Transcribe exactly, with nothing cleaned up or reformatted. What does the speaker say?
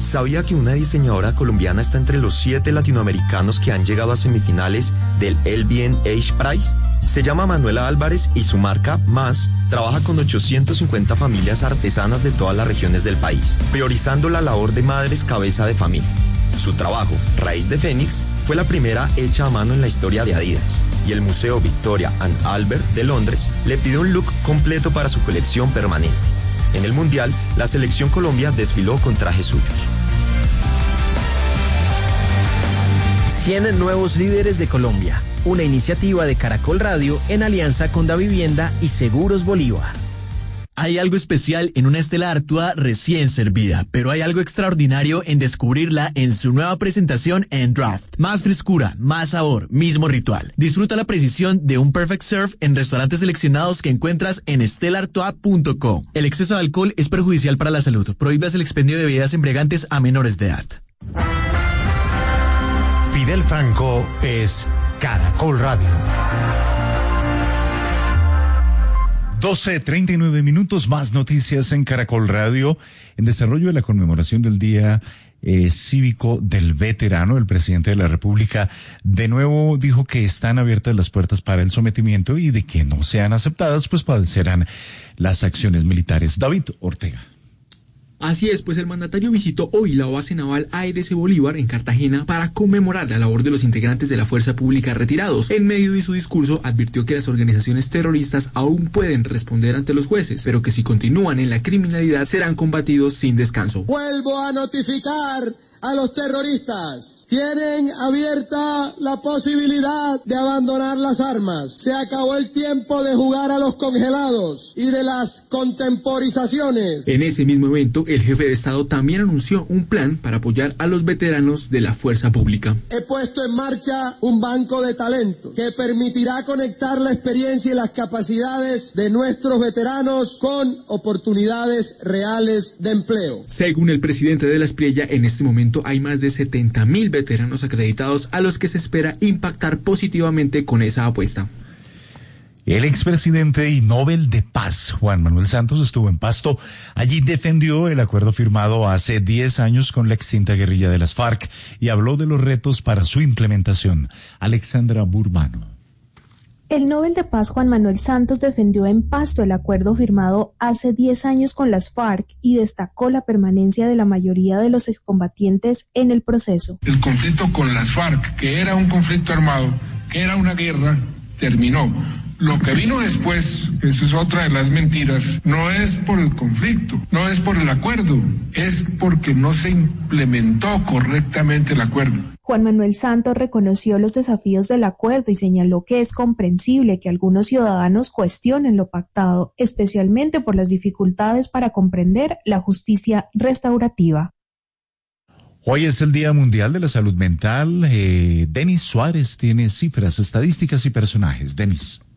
¿Sabía que una diseñadora colombiana está entre los siete latinoamericanos que han llegado a semifinales del L V N H Prize? Se llama Manuela Álvarez y su marca, Más, trabaja con ochocientas cincuenta familias artesanas de todas las regiones del país, priorizando la labor de madres cabeza de familia. Su trabajo, Raíz de Fénix, fue la primera hecha a mano en la historia de Adidas, y el Museo Victoria and Albert de Londres le pidió un look completo para su colección permanente. En el Mundial, la selección Colombia desfiló con trajes suyos. cien nuevos líderes de Colombia, una iniciativa de Caracol Radio en alianza con Davivienda y Seguros Bolívar. Hay algo especial en una Stella Artois recién servida, pero hay algo extraordinario en descubrirla en su nueva presentación en Draft. Más frescura, más sabor, mismo ritual. Disfruta la precisión de un Perfect Serve en restaurantes seleccionados que encuentras en stella artois punto co. El exceso de alcohol es perjudicial para la salud. Prohíbas el expendio de bebidas embriagantes a menores de edad. Fidel Franco es Caracol Radio. doce treinta y nueve minutos, más noticias en Caracol Radio. En desarrollo de la conmemoración del Día eh, Cívico del Veterano, el presidente de la República de nuevo dijo que están abiertas las puertas para el sometimiento y de que no sean aceptadas, pues padecerán las acciones militares. David Ortega. Así es, pues el mandatario visitó hoy la base naval A R C Bolívar en Cartagena para conmemorar la labor de los integrantes de la fuerza pública retirados. En medio de su discurso advirtió que las organizaciones terroristas aún pueden responder ante los jueces, pero que si continúan en la criminalidad serán combatidos sin descanso. Vuelvo a notificar a los terroristas. Tienen abierta la posibilidad de abandonar las armas. Se acabó el tiempo de jugar a los congelados y de las contemporizaciones. En ese mismo evento, el jefe de Estado también anunció un plan para apoyar a los veteranos de la fuerza pública. He puesto en marcha un banco de talento que permitirá conectar la experiencia y las capacidades de nuestros veteranos con oportunidades reales de empleo. Según el presidente de la Espriella, en este momento hay más de setenta mil veteranos acreditados a los que se espera impactar positivamente con esa apuesta. El expresidente y Nobel de Paz, Juan Manuel Santos, estuvo en Pasto. Allí defendió el acuerdo firmado hace diez años con la extinta guerrilla de las FARC y habló de los retos para su implementación. Alexandra Burbano. El Nobel de Paz Juan Manuel Santos defendió en Pasto el acuerdo firmado hace diez años con las FARC y destacó la permanencia de la mayoría de los excombatientes en el proceso. El conflicto con las FARC, que era un conflicto armado, que era una guerra, terminó. Lo que vino después, eso es otra de las mentiras, no es por el conflicto, no es por el acuerdo, es porque no se implementó correctamente el acuerdo. Juan Manuel Santos reconoció los desafíos del acuerdo y señaló que es comprensible que algunos ciudadanos cuestionen lo pactado, especialmente por las dificultades para comprender la justicia restaurativa. Hoy es el Día Mundial de la Salud Mental. Eh, Denis Suárez tiene cifras, estadísticas y personajes. Denis.